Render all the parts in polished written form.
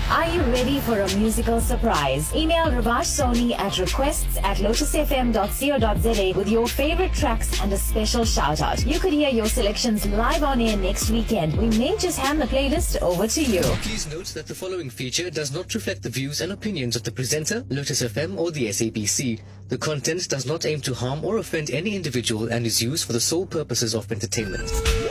Are you ready for a musical surprise? Email Ravash Soni at requests@lotusfm.co.za with your favorite tracks and a special shout out. You could hear your selections live on air next weekend. We may just hand the playlist over to you. Please note that the following feature does not reflect the views and opinions of the presenter, Lotus FM, or the SABC. The content does not aim to harm or offend any individual and is used for the sole purposes of entertainment.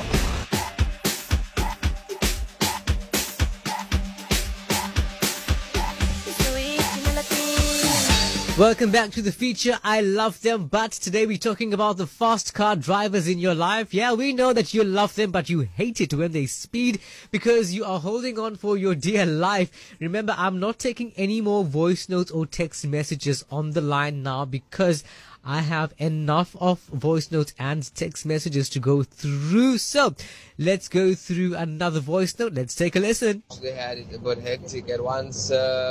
Welcome back to the feature I Love Them, but today we're talking about the fast car drivers in your life. Yeah, we know that you love them, but you hate it when they speed because you are holding on for your dear life. Remember, I'm not taking any more voice notes or text messages on the line now because I have enough of voice notes and text messages to go through. So let's go through another voice note. Let's take a listen. They had it a bit hectic at once.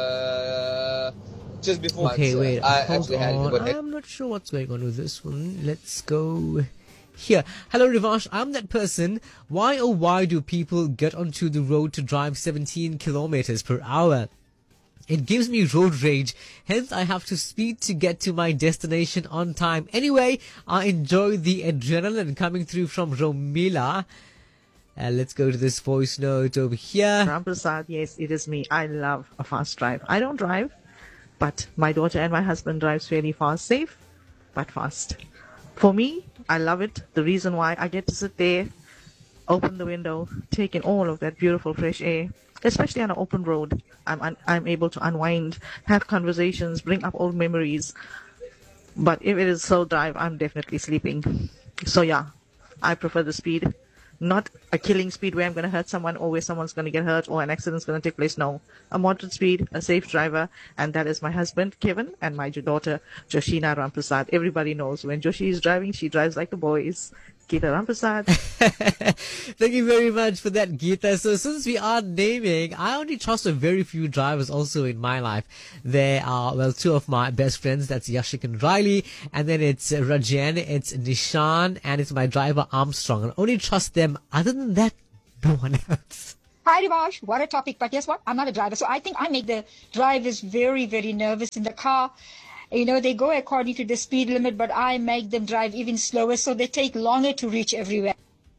Just before. Okay, wait. I actually had it a bit hectic. I'm not sure what's going on with this one. Let's go here. Hello, Rivash. I'm that person. Why oh why do people get onto the road to drive 17 kilometers per hour? It gives me road rage. Hence, I have to speed to get to my destination on time. Anyway, I enjoy the adrenaline coming through from Romila. Let's go to this voice note over here. Ramprasad, yes, it is me. I love a fast drive. I don't drive, but my daughter and my husband drives fairly fast, safe, but fast. For me, I love it. The reason why I get to sit there, open the window, take in all of that beautiful fresh air, especially on an open road. I'm able to unwind, have conversations, bring up old memories. But if it is slow drive, I'm definitely sleeping. So yeah, I prefer the speed. Not a killing speed where I'm going to hurt someone or where someone's going to get hurt or an accident's going to take place. No, a moderate speed, a safe driver, and that is my husband, Kevin, and my daughter, Joshina Ramprasad. Everybody knows when Joshi is driving, she drives like the boys. Geeta Ramprasad. Thank you very much for that, Geeta. So since we are naming, I only trust a very few drivers also in my life. There are, well, two of my best friends. That's Yashik and Riley. And then it's Rajan, it's Nishan, and it's my driver Armstrong. I only trust them. Other than that, no one else. Hi, Rivash. What a topic. But guess what? I'm not a driver. So I think I make the drivers very, very nervous in the car. You know, they go according to the speed limit, but I make them drive even slower, so they take longer to reach everywhere.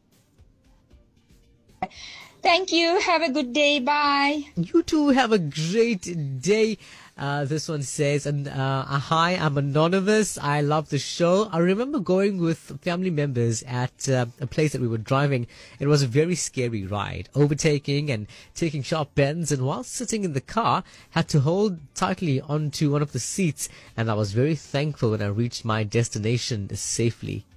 Thank you. Have a good day. Bye. You too have a great day. This one says, hi, I'm anonymous. I love the show. I remember going with family members at a place that we were driving. It was a very scary ride, overtaking and taking sharp bends. And while sitting in the car, had to hold tightly onto one of the seats. And I was very thankful when I reached my destination safely.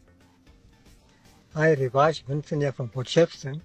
Hi, Rivash, Vincent here from Port Shepstone.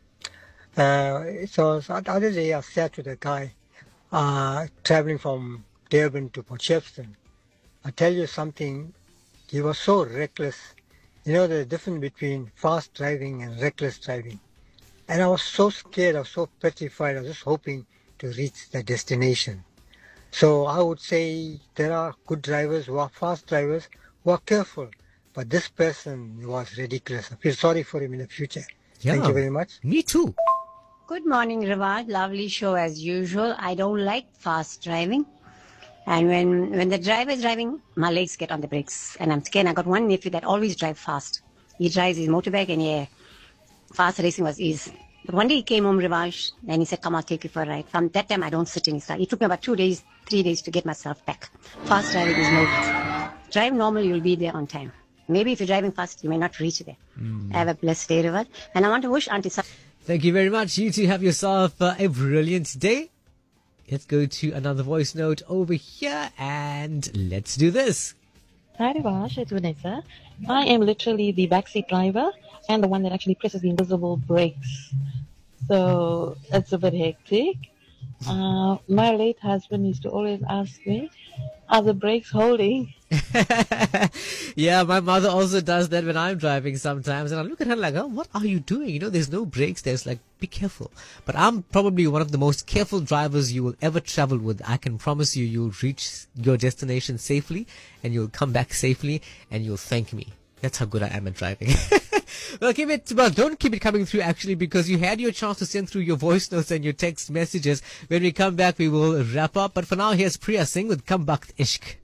So the other day I sat with a guy traveling from Durban to Port Shepstone. I tell you something, he was so reckless. You know the difference between fast driving and reckless driving. And I was so scared, I was so petrified, I was just hoping to reach the destination. So I would say there are good drivers who are fast drivers who are careful. But this person was ridiculous. I feel sorry for him in the future. Yeah, thank you very much. Me too. Good morning, Rivaj. Lovely show as usual. I don't like fast driving. And when the driver is driving, my legs get on the brakes. And I'm scared. I got one nephew that always drives fast. He drives his motorbike and yeah, fast racing was easy. But one day he came home, Rivaj, and he said, come, I'll take you for a ride. From that time, I don't sit in his car. It took me about 2 days, 3 days to get myself back. Fast driving is no good. Drive normal, you'll be there on time. Maybe if you're driving fast, you may not reach there. Have a blessed day, Rivaj. And I want to wish Auntie Thank you very much. You two have yourself a brilliant day. Let's go to another voice note over here and let's do this. Hi, Rivash. It's Vanessa. I am literally the backseat driver and the one that actually presses the invisible brakes. So it's a bit hectic. My late husband used to always ask me, are the brakes holding? Yeah, my mother also does that when I'm driving sometimes. And I look at her like, oh, what are you doing? You know, there's no brakes. There's like, be careful. But I'm probably one of the most careful drivers you will ever travel with. I can promise you, you'll reach your destination safely and you'll come back safely and you'll thank me. That's how good I am at driving. Well, don't keep it coming through actually, because you had your chance to send through your voice notes and your text messages. When we come back, we will wrap up. But for now, here's Priya Singh with Kam Bakht Ishq.